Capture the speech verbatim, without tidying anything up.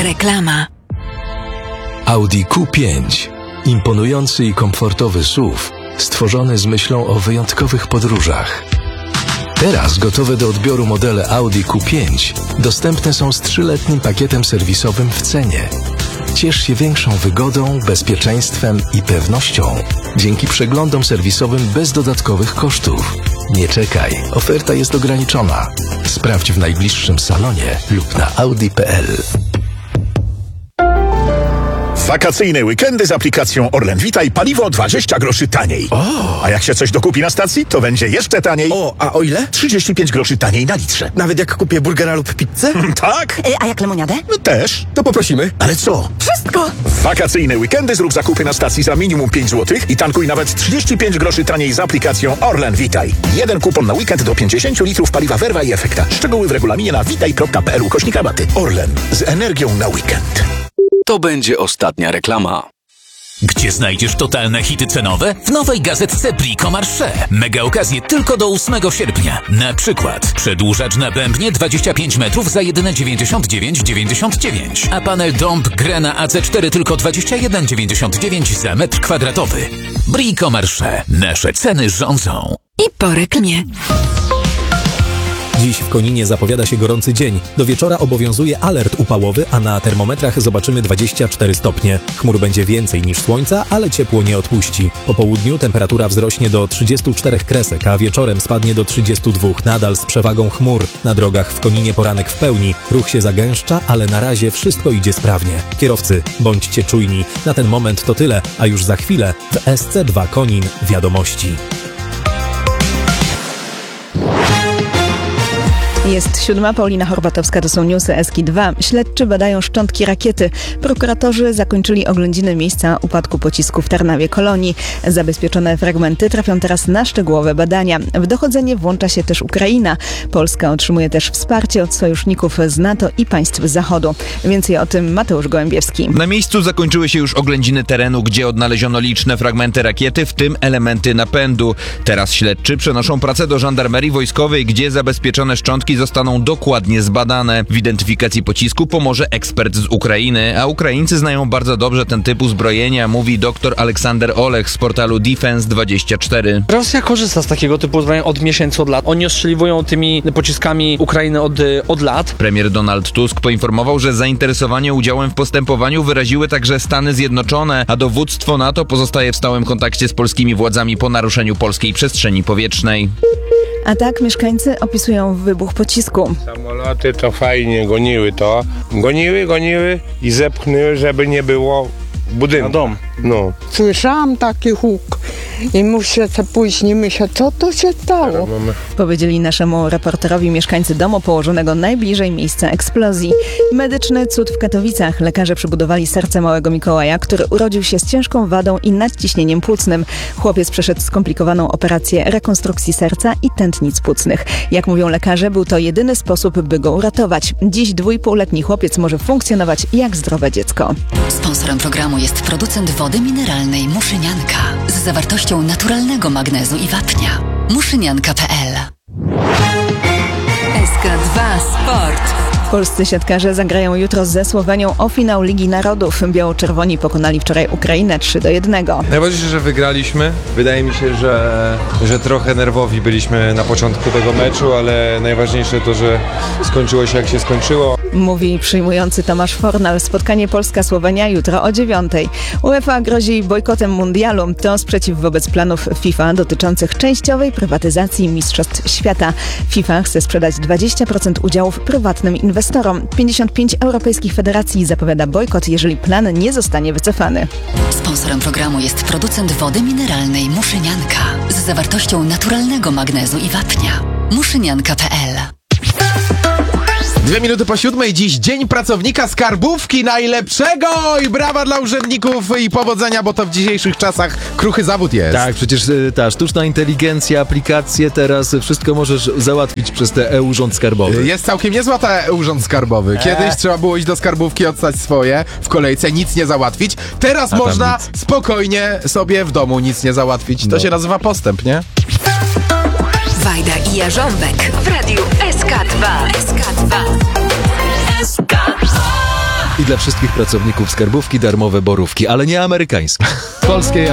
Reklama. Audi Q pięć. Imponujący i komfortowy S U V, stworzony z myślą o wyjątkowych podróżach. Teraz gotowe do odbioru modele Audi Q pięć dostępne są z trzyletnim pakietem serwisowym w cenie. Ciesz się większą wygodą, bezpieczeństwem i pewnością dzięki przeglądom serwisowym bez dodatkowych kosztów. Nie czekaj, oferta jest ograniczona. Sprawdź w najbliższym salonie lub na audi kropka p l. Wakacyjne weekendy z aplikacją Orlen Witaj, paliwo dwadzieścia groszy taniej. O! A jak się coś dokupi na stacji, to będzie jeszcze taniej. O, a o ile? trzydzieści pięć groszy taniej na litrze. Nawet jak kupię burgera lub pizzę? Tak? E, a jak lemoniadę? No też. To poprosimy. Ale co? Wszystko! W wakacyjne weekendy zrób zakupy na stacji za minimum pięć złotych i tankuj nawet trzydzieści pięć groszy taniej z aplikacją Orlen Witaj. Jeden kupon na weekend do pięćdziesiąt litrów paliwa Verva i Efekta. Szczegóły w regulaminie na witaj kropka p l ukośnik rabaty. Orlen. Z energią na weekend. To będzie ostatnia reklama. Gdzie znajdziesz totalne hity cenowe? W nowej gazetce Brico Marché. Mega okazje tylko do ósmego sierpnia. Na przykład przedłużacz na bębnie dwadzieścia pięć metrów za jedyne dziewięćdziesiąt dziewięć dziewięćdziesiąt dziewięć, a panel Domp Grena A C cztery tylko dwadzieścia jeden dziewięćdziesiąt dziewięć za metr kwadratowy. Brico Marché. Nasze ceny rządzą. I po reklamie. Dziś w Koninie zapowiada się gorący dzień. Do wieczora obowiązuje alert upałowy, a na termometrach zobaczymy dwadzieścia cztery stopnie. Chmur będzie więcej niż słońca, ale ciepło nie odpuści. Po południu temperatura wzrośnie do trzydziestu czterech kresek, a wieczorem spadnie do trzydziestu dwóch, nadal z przewagą chmur. Na drogach w Koninie poranek w pełni. Ruch się zagęszcza, ale na razie wszystko idzie sprawnie. Kierowcy, bądźcie czujni. Na ten moment to tyle, a już za chwilę w S C dwa Konin wiadomości. Jest siódma, Paulina Horbatowska, to są newsy S K dwa. Śledczy badają szczątki rakiety. Prokuratorzy zakończyli oględziny miejsca upadku pocisku w Tarnawie Kolonii. Zabezpieczone fragmenty trafią teraz na szczegółowe badania. W dochodzenie włącza się też Ukraina. Polska otrzymuje też wsparcie od sojuszników z NATO i państw Zachodu. Więcej o tym Mateusz Gołębiewski. Na miejscu zakończyły się już oględziny terenu, gdzie odnaleziono liczne fragmenty rakiety, w tym elementy napędu. Teraz śledczy przenoszą pracę do żandarmerii wojskowej, gdzie zabezpieczone szczątki zostaną dokładnie zbadane. W identyfikacji pocisku pomoże ekspert z Ukrainy, a Ukraińcy znają bardzo dobrze ten typ uzbrojenia, mówi dr Aleksander Olech z portalu Defense dwadzieścia cztery. Rosja korzysta z takiego typu uzbrojenia od miesięcy, od lat. Oni ostrzeliwują tymi pociskami Ukrainy od, od lat. Premier Donald Tusk poinformował, że zainteresowanie udziałem w postępowaniu wyraziły także Stany Zjednoczone, a dowództwo NATO pozostaje w stałym kontakcie z polskimi władzami po naruszeniu polskiej przestrzeni powietrznej. A tak mieszkańcy opisują wybuch pocisku. Samoloty to fajnie goniły to. Goniły, goniły i zepchnęły, żeby nie było budynku. Na dom. No. Słyszałam taki huk i muszę se później myśleć, co to się stało. Powiedzieli naszemu reporterowi mieszkańcy domu położonego najbliżej miejsca eksplozji. Medyczny cud w Katowicach. Lekarze przybudowali serce małego Mikołaja, który urodził się z ciężką wadą i nadciśnieniem płucnym. Chłopiec przeszedł skomplikowaną operację rekonstrukcji serca i tętnic płucnych. Jak mówią lekarze, był to jedyny sposób, by go uratować. Dziś dwuipółletni chłopiec może funkcjonować jak zdrowe dziecko. Sponsorem programu jest producent wody mineralnej Muszynianka z zawartością naturalnego magnezu i wapnia. muszynianka kropka p l. S K dwa Sport. Polscy siatkarze zagrają jutro ze Słowenią o finał Ligi Narodów. Biało-czerwoni pokonali wczoraj Ukrainę trzy do jednego. Najważniejsze, że wygraliśmy. Wydaje mi się, że, że trochę nerwowi byliśmy na początku tego meczu, ale najważniejsze to, że skończyło się jak się skończyło. Mówi przyjmujący Tomasz Fornal. Spotkanie Polska-Słowenia jutro o dziewiątej. UEFA grozi bojkotem mundialu. To sprzeciw wobec planów FIFA dotyczących częściowej prywatyzacji Mistrzostw Świata. FIFA chce sprzedać dwadzieścia procent udziałów prywatnym inwestorom. pięćdziesiąt pięć europejskich federacji zapowiada bojkot, jeżeli plan nie zostanie wycofany. Sponsorem programu jest producent wody mineralnej Muszynianka z zawartością naturalnego magnezu i wapnia. muszynianka kropka p l. Dwie minuty po siódmej, dziś Dzień Pracownika Skarbówki Najlepszego i brawa dla urzędników i powodzenia, bo to w dzisiejszych czasach kruchy zawód jest. Tak, przecież ta sztuczna inteligencja, aplikacje, teraz wszystko możesz załatwić przez ten e-Urząd Skarbowy. Jest całkiem niezła ta e-Urząd Skarbowy. Kiedyś eee. trzeba było iść do skarbówki, oddać swoje w kolejce, nic nie załatwić. Teraz A można spokojnie sobie w domu nic nie załatwić. No. To się nazywa postęp, nie? Wajda i Jarząbek w radiu S K dwa. S K dwa. S K dwa. i dla wszystkich pracowników skarbówki darmowe borówki, ale nie amerykańskie. Polskie